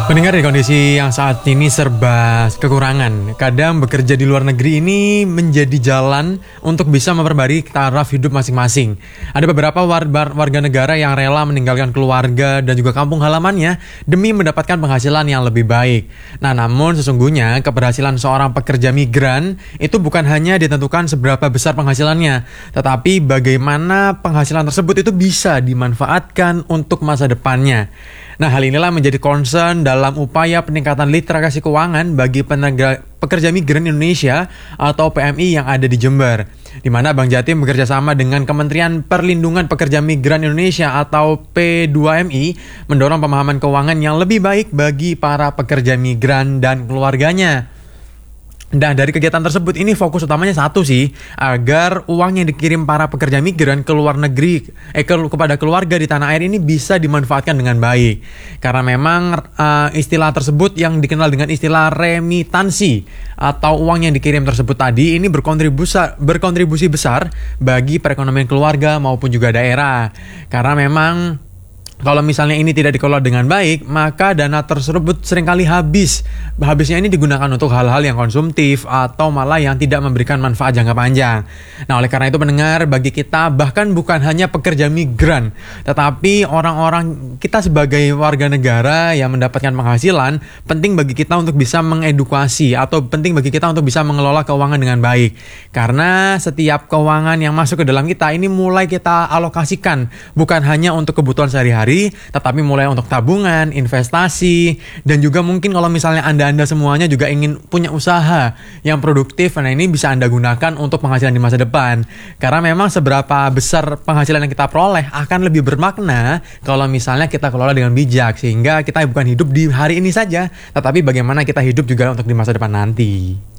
Mendengar di kondisi yang saat ini serba kekurangan, kadang bekerja di luar negeri ini menjadi jalan untuk bisa memperbarui taraf hidup masing-masing. Ada beberapa warga negara yang rela meninggalkan keluarga dan juga kampung halamannya demi mendapatkan penghasilan yang lebih baik. Nah, namun sesungguhnya keberhasilan seorang pekerja migran itu bukan hanya ditentukan seberapa besar penghasilannya, tetapi bagaimana penghasilan tersebut itu bisa dimanfaatkan untuk masa depannya. Nah, hal inilah menjadi concern dalam upaya peningkatan literasi keuangan bagi pekerja migran Indonesia atau PMI yang ada di Jember, di mana Bank Jatim bekerja sama dengan Kementerian Perlindungan Pekerja Migran Indonesia atau P2MI mendorong pemahaman keuangan yang lebih baik bagi para pekerja migran dan keluarganya. Dan dari kegiatan tersebut ini fokus utamanya satu sih, agar uang yang dikirim para pekerja migran ke luar negeri, kepada keluarga di tanah air ini bisa dimanfaatkan dengan baik. Karena memang istilah tersebut yang dikenal dengan istilah remitansi atau uang yang dikirim tersebut tadi ini berkontribusi besar bagi perekonomian keluarga maupun juga daerah. Karena memang kalau misalnya ini tidak dikelola dengan baik, maka dana tersebut seringkali habis. Habisnya ini digunakan untuk hal-hal yang konsumtif atau malah yang tidak memberikan manfaat jangka panjang. Nah, oleh karena itu pendengar, bagi kita bahkan bukan hanya pekerja migran, tetapi orang-orang kita sebagai warga negara yang mendapatkan penghasilan, penting bagi kita untuk bisa mengedukasi atau penting bagi kita untuk bisa mengelola keuangan dengan baik. Karena setiap keuangan yang masuk ke dalam kita ini mulai kita alokasikan, bukan hanya untuk kebutuhan sehari-hari, tetapi mulai untuk tabungan, investasi, dan juga mungkin kalau misalnya Anda semuanya juga ingin punya usaha yang produktif, nah ini bisa Anda gunakan untuk penghasilan di masa depan. Karena memang seberapa besar penghasilan yang kita peroleh akan lebih bermakna kalau misalnya kita kelola dengan bijak, sehingga kita bukan hidup di hari ini saja, tetapi bagaimana kita hidup juga untuk di masa depan nanti.